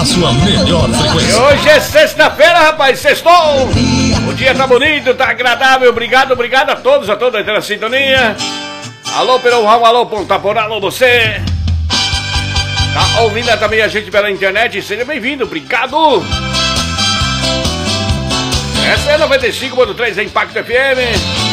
na sua melhor frequência. E hoje é sexta-feira, rapaz, sextou! O dia tá bonito, tá agradável. Obrigado a todos, a toda a sintonia. Alô, Perão, alô, Ponta Porã, alô, você. Tá ouvindo também a gente pela internet? Seja bem-vindo, obrigado. Essa é 95.3 Impacto FM.